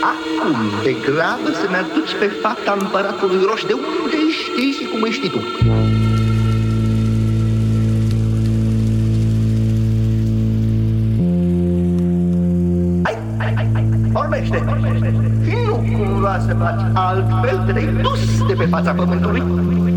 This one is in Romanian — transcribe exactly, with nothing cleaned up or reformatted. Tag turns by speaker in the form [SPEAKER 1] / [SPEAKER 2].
[SPEAKER 1] acum de grabă să-mi aduci pe fata împăratului Roș, de unde îi știi și cum îi știi tu. Hai, hai, hai, hai, vorbește, și nu cumva să faci altfel, te-ai dus de pe fața pământului.